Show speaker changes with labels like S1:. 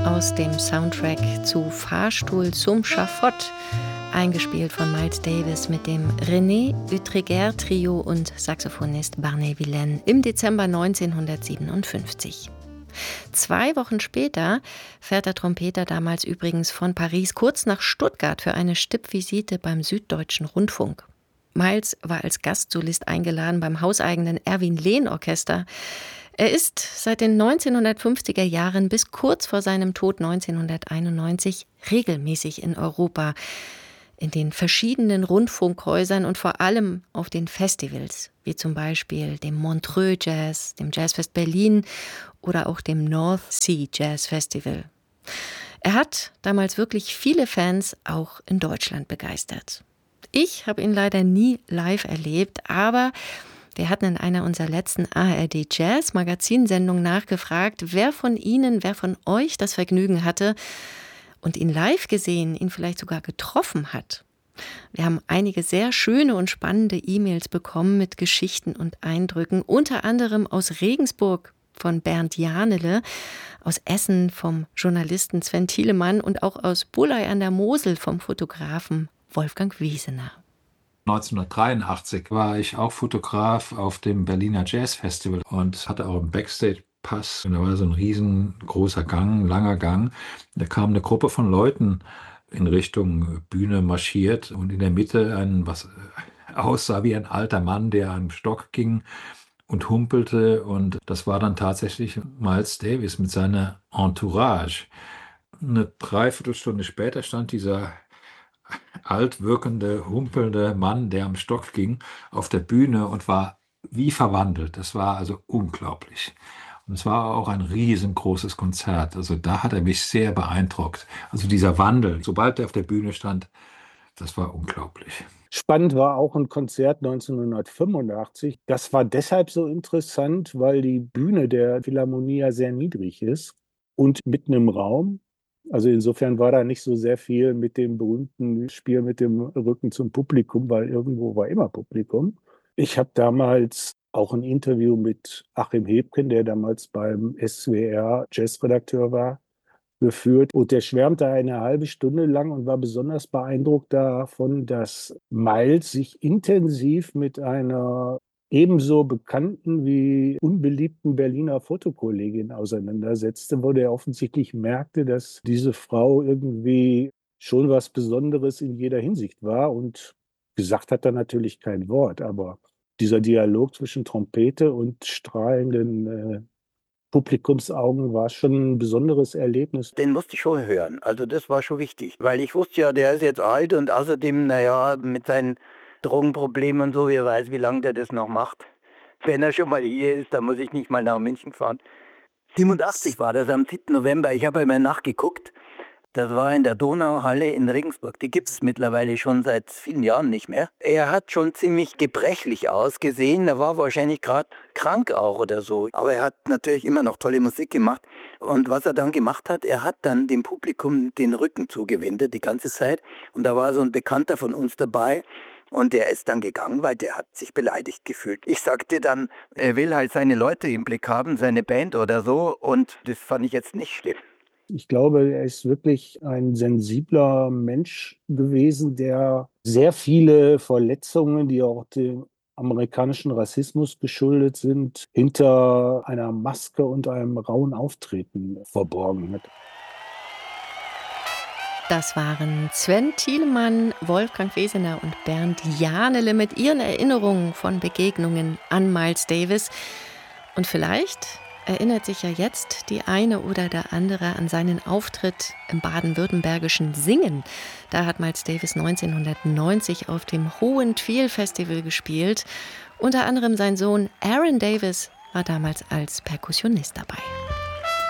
S1: aus dem Soundtrack zu Fahrstuhl zum Schafott, eingespielt von Miles Davis mit dem René Utreger Trio und Saxophonist Barney Villaine im Dezember 1957. 2 Wochen später fährt der Trompeter damals übrigens von Paris kurz nach Stuttgart für eine Stippvisite beim Süddeutschen Rundfunk. Miles war als Gastsolist eingeladen beim hauseigenen Erwin Lehn Orchester. Er ist seit den 1950er Jahren bis kurz vor seinem Tod 1991 regelmäßig in Europa, in den verschiedenen Rundfunkhäusern und vor allem auf den Festivals, wie zum Beispiel dem Montreux Jazz, dem Jazzfest Berlin oder auch dem North Sea Jazz Festival. Er hat damals wirklich viele Fans auch in Deutschland begeistert. Ich habe ihn leider nie live erlebt, aber wir hatten in einer unserer letzten ARD Jazz Magazinsendungen nachgefragt, wer von euch das Vergnügen hatte und ihn live gesehen, ihn vielleicht sogar getroffen hat. Wir haben einige sehr schöne und spannende E-Mails bekommen mit Geschichten und Eindrücken, unter anderem aus Regensburg von Bernd Janele, aus Essen vom Journalisten Sven Thielemann und auch aus Buley an der Mosel vom Fotografen Wolfgang Wiesener.
S2: 1983 war ich auch Fotograf auf dem Berliner Jazz Festival und hatte auch einen Backstage-Pass. Und da war so ein riesengroßer Gang, langer Gang. Da kam eine Gruppe von Leuten in Richtung Bühne marschiert und in der Mitte was aussah wie ein alter Mann, der an einem Stock ging und humpelte. Und das war dann tatsächlich Miles Davis mit seiner Entourage. Eine Dreiviertelstunde später stand dieser altwirkende, humpelnde Mann, der am Stock ging, auf der Bühne und war wie verwandelt. Das war also unglaublich. Und es war auch ein riesengroßes Konzert. Also da hat er mich sehr beeindruckt. Also dieser Wandel, sobald er auf der Bühne stand, das war unglaublich.
S3: Spannend war auch ein Konzert 1985. Das war deshalb so interessant, weil die Bühne der Philharmonie ja sehr niedrig ist und mitten im Raum. Also insofern war da nicht so sehr viel mit dem berühmten Spiel mit dem Rücken zum Publikum, weil irgendwo war immer Publikum. Ich habe damals auch ein Interview mit Achim Hebken, der damals beim SWR Jazzredakteur war, geführt. Und der schwärmte eine halbe Stunde lang und war besonders beeindruckt davon, dass Miles sich intensiv mit einer ebenso bekannten wie unbeliebten Berliner Fotokollegin auseinandersetzte, wo der offensichtlich merkte, dass diese Frau irgendwie schon was Besonderes in jeder Hinsicht war. Und gesagt hat er natürlich kein Wort, aber dieser Dialog zwischen Trompete und strahlenden Publikumsaugen war schon ein besonderes Erlebnis.
S4: Den musste ich schon hören. Also das war schon wichtig, weil ich wusste ja, der ist jetzt alt und außerdem, mit seinen Drogenproblemen und so, wer weiß, wie lange der das noch macht. Wenn er schon mal hier ist, dann muss ich nicht mal nach München fahren. 87 war das, am 7. November. Ich habe einmal nachgeguckt. Das war in der Donauhalle in Regensburg. Die gibt es mittlerweile schon seit vielen Jahren nicht mehr. Er hat schon ziemlich gebrechlich ausgesehen. Er war wahrscheinlich gerade krank auch oder so. Aber er hat natürlich immer noch tolle Musik gemacht. Und was er dann gemacht hat, er hat dann dem Publikum den Rücken zugewendet die ganze Zeit. Und da war so ein Bekannter von uns dabei. Und der ist dann gegangen, weil der hat sich beleidigt gefühlt. Ich sagte dann, er will halt seine Leute im Blick haben, seine Band oder so. Und das fand ich jetzt nicht schlimm.
S3: Ich glaube, er ist wirklich ein sensibler Mensch gewesen, der sehr viele Verletzungen, die auch dem amerikanischen Rassismus geschuldet sind, hinter einer Maske und einem rauen Auftreten verborgen hat.
S1: Das waren Sven Thielemann, Wolfgang Wiesener und Bernd Janele mit ihren Erinnerungen von Begegnungen an Miles Davis. Und vielleicht erinnert sich ja jetzt die eine oder der andere an seinen Auftritt im baden-württembergischen Singen. Da hat Miles Davis 1990 auf dem Hohen Twiel Festival gespielt. Unter anderem sein Sohn Aaron Davis war damals als Perkussionist dabei.